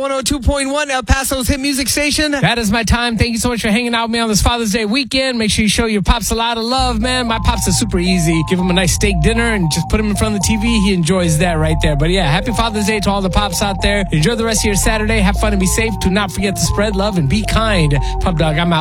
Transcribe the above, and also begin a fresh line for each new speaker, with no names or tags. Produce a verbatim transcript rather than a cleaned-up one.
one oh two point one, El Paso's hit music station.
That is my time. Thank you so much for hanging out with me on this Father's Day weekend. Make sure you show your pops a lot of love, man. My pops are super easy. Give him a nice steak dinner and just put him in front of the T V. He enjoys that right there. But yeah, happy Father's Day to all the pops out there. Enjoy the rest of your Saturday. Have fun and be safe. Do not forget to spread love and be kind. Pop Dog, I'm out.